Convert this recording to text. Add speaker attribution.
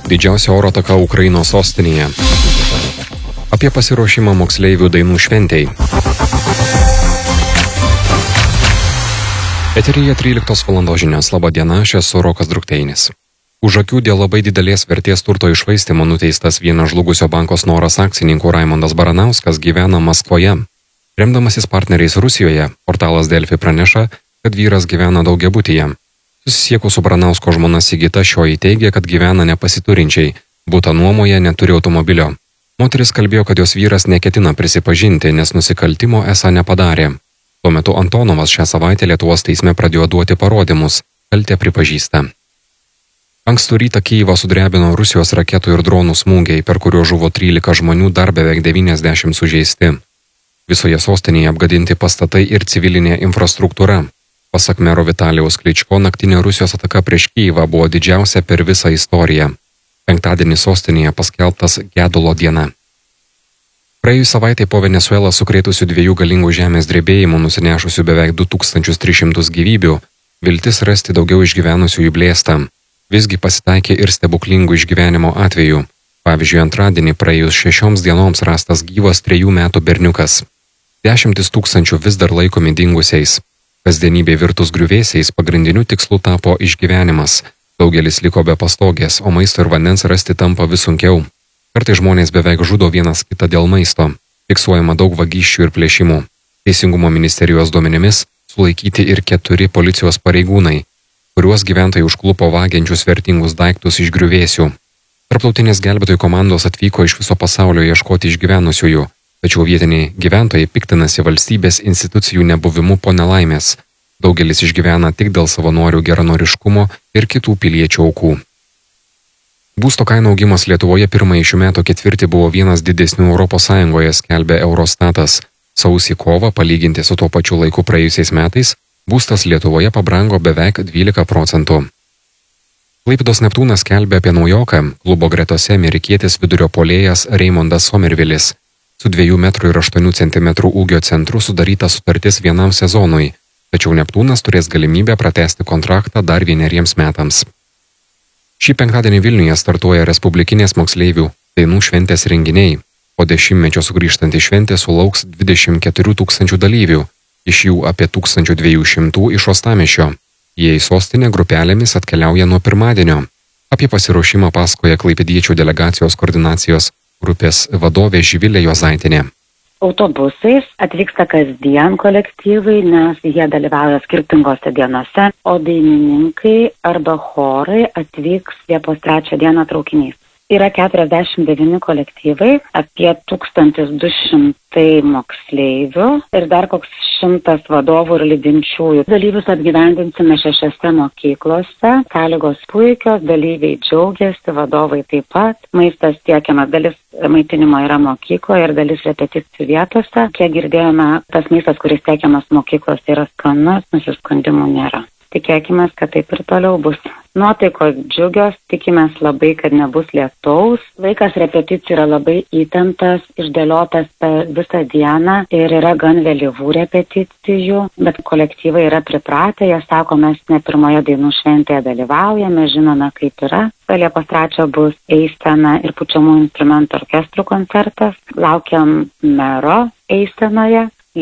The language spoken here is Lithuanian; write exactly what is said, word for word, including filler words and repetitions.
Speaker 1: Didžiausia oro ataka Ukrainos sostinėje. Apie pasiruošimą moksleivių dainų šventei. Eteryje tryliktos valandos žinios. Labą dieną, aš esu Rokas Drukteinis. Už akių dėl labai didelės vertės turto iššvaistymo nuteistas vienas žlugusio banko Snoras akcininkų Raimondas Baranauskas gyvena Maskvoje. Remdamasis partneriais Rusijoje, portalas Delfi praneša, kad vyras gyvena daugiabutyje. Susisiekus su Baranausko žmona Sigita, šioji teigia, kad gyvena nepasiturinčiai, butą nuomoja, neturi automobilio. Moteris kalbėjo, kad jos vyras neketina prisipažinti, nes nusikaltimo esą nepadarė. Tuo metu Antonovas šią savaitę Lietuvos teisme pradėjo duoti parodymus, kaltę pripažįsta. Ankstų rytą Kyjivą sudrebino Rusijos raketų ir dronų smūgiai, per kuriuos žuvo trylika žmonių, dar beveik devyniasdešimt sužeisti. Visoje sostinėje apgadinti pastatai ir civilinė infrastruktūra. Pasak mero Vitalijaus Kličko, naktinė Rusijos ataka prieš Kyjivą buvo didžiausia per visą istoriją. Penktadienį sostinėje paskelbtas gedulo diena. Praėjus savaitę po Venesuelą sukrėtusių dviejų galingų žemės drebėjimų nusinešusių beveik du tūkstančius tris šimtus gyvybių, viltis rasti daugiau išgyvenusiųjų blėsta. Visgi pasitaikė ir stebuklingų išgyvenimo atvejų. Pavyzdžiui, antradienį praėjus šešioms dienoms rastas gyvas trejų metų berniukas. Dešimtis tūkstančių vis dar laikomi dingusiais. Kasdienybė virtus griuvėsiais pagrindiniu tikslu tapo išgyvenimas. Daugelis liko be pastogės, o maisto ir vandens rasti tampa vis sunkiau. Kartais žmonės beveik žudo vienas kitą dėl maisto. Fiksuojama daug vagysčių ir plėšimų. Teisingumo ministerijos duomenimis sulaikyti ir keturi policijos pareigūnai, kuriuos gyventojai užklupo vagiančius vertingus daiktus iš griuvėsių. Tarptautinės gelbėtojų komandos atvyko iš viso pasaulio ieškoti išgyvenusiųjų, tačiau vietiniai gyventojai piktinasi valstybės institucijų nebuvimu po nelaimės. Daugelis išgyvena tik dėl savanorių geranoriškumo ir kitų piliečių aukų. Būsto kainų augimas Lietuvoje pirmąjį šių metų ketvirtį buvo vienas didesnių Europos Sąjungoje, skelbė Eurostatas. Sausį kovą, palyginti su tuo pačiu laiku praėjusiais metais, būstas Lietuvoje pabrango beveik dvylika procentų. Klaipėdos Neptūnas skelbė apie naujoką, klubo gretose amerikietis vidurio puolėjas Raimondas Somervilis. Su dviejų metrų ir aštuonių centimetrų ūgio centru sudaryta sutartis vienam sezonui, tačiau Neptūnas turės galimybę pratęsti kontraktą dar vieneriems metams. Šį penktadienį Vilniuje startuoja Respublikinės moksleivių dainų šventės renginiai. Po dešimtmečio sugrįžtanti šventė sulauks dvidešimt keturių tūkstančių dalyvių, iš jų apie tūkstantis dviejų šimtų iš Uostamiesčio. Jie į sostinę grupelėmis atkeliauja nuo pirmadienio. Apie pasiruošimą pasakoja klaipėdiečių delegacijos koordinacijos grupės vadovė Živilė Juozaitienė.
Speaker 2: Autobusais atvyksta kasdien kolektyvai, nes jie dalyvauja skirtingose dienose, o dainininkai arba chorai atvyks Liepos trečią dieną traukiniais. Yra keturiasdešimt devyni kolektyvai, apie tūkstantis du šimtai moksleivių ir dar koks šimtas vadovų ir lydinčiųjų. Dalyvius apgyvendinsime šešiose mokyklose, sąlygos puikios, dalyviai džiaugiasi, vadovai taip pat. Maistas tiekiamas, dalis maitinimo yra mokykloje ir dalis repeticijų vietose. Kiek girdėjome, tas maistas, kuris tiekiamas mokyklose, yra skanus, nusiskundimų nėra. Tikėkime, kad taip ir toliau bus. Nuotaikos džiugios, tikimės labai, kad nebus lietaus. Laikas repeticijų yra labai įtemptas, išdėliotas per visą dieną ir yra gan vėlyvų repeticijų, bet kolektyvai yra pripratę, jie sako, mes ne pirmoje dainų šventėje dalyvaujame, žinome, kaip yra. Liepos trečią bus eisena ir pučiamų instrumentų orkestrų koncertas. Laukiam mero eisenoje.